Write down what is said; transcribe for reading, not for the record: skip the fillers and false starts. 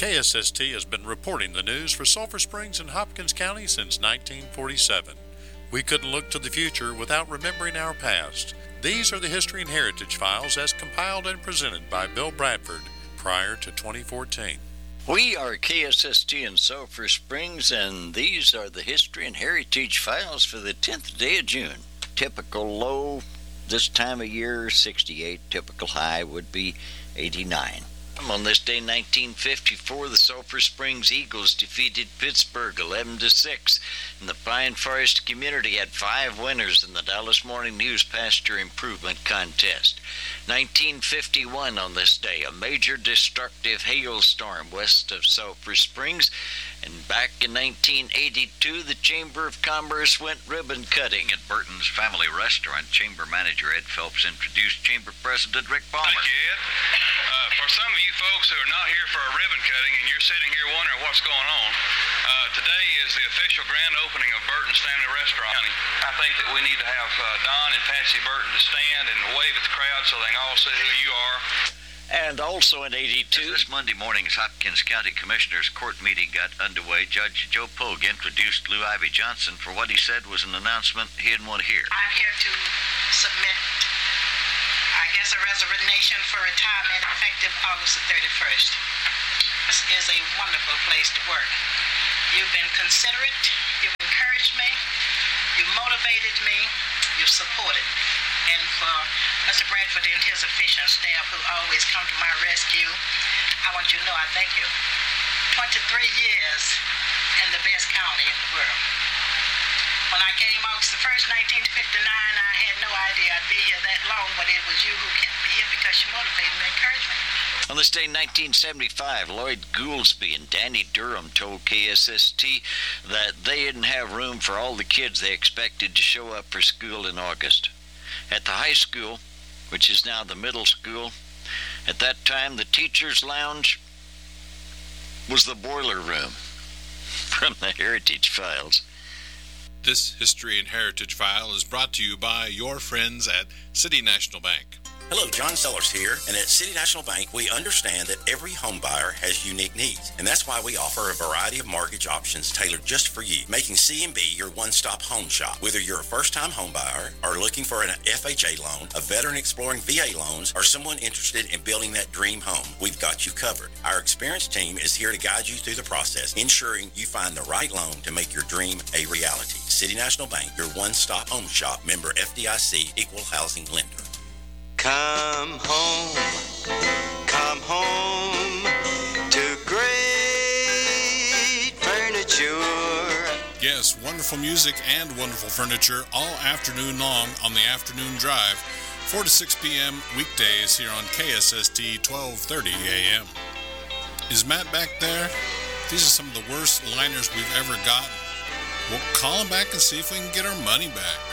KSST has been reporting the news for Sulphur Springs and Hopkins County since 1947. We couldn't look to the future without remembering our past. These are the History and Heritage Files as compiled and presented by Bill Bradford prior to 2014. We are KSST in Sulphur Springs, and these are the History and Heritage Files for the 10th day of June. Typical low this time of year, 68. Typical high would be 89. On this day, 1954, the Sulphur Springs Eagles defeated Pittsburgh 11-6, and the Pine Forest community had 5 winners in the Dallas Morning News Pasture Improvement Contest. 1951, on this day, a major destructive hailstorm west of Sulphur Springs, and back in 1982, the Chamber of Commerce went ribbon cutting. At Burton's Family Restaurant, Chamber Manager Ed Phelps introduced Chamber President Rick Palmer. Thank you, Ed. For some of you folks who are not here for a ribbon cutting and you're sitting here wondering what's going on, today is the official grand opening of Burton's Family Restaurant. I think that we need to have Don and Patsy Burton to stand and wave at the crowd so they can all see who you are. And also in 82. This Monday morning's Hopkins County Commissioners Court meeting got underway. Judge Joe Pogue introduced Lou Ivy Johnson for what he said was an announcement he didn't want to hear. I'm here to submit, I guess, a resignation for retirement effective August the 31st. This is a wonderful place to work. You've been considerate, you've encouraged me, you've motivated me, you've supported. And for Mr. Bradford and his efficient staff who always come to my rescue, I want you to know I thank you. 23 years in the best county in the world. When I came August the 1st, 1959, I had no idea I'd be here that long, but it was you who kept me here because you motivated me and encouraged me. On this day, 1975, Lloyd Goolsby and Danny Durham told KSST that they didn't have room for all the kids they expected to show up for school in August. At the high school, which is now the middle school, at that time the teacher's lounge was the boiler room. From the Heritage Files. This History and Heritage File is brought to you by your friends at City National Bank. Hello, John Sellers here, and at City National Bank, we understand that every home buyer has unique needs, and that's why we offer a variety of mortgage options tailored just for you, making CNB your one-stop home shop. Whether you're a first-time home buyer or looking for an FHA loan, a veteran exploring VA loans, or someone interested in building that dream home, we've got you covered. Our experienced team is here to guide you through the process, ensuring you find the right loan to make your dream a reality. City National Bank, your one-stop home shop, member FDIC, equal housing lender. Come home to great furniture. Yes, wonderful music and wonderful furniture all afternoon long on the Afternoon Drive, 4 to 6 p.m. weekdays here on KSST 1230 a.m. Is Matt back there? These are some of the worst liners we've ever gotten. We'll call him back and see if we can get our money back.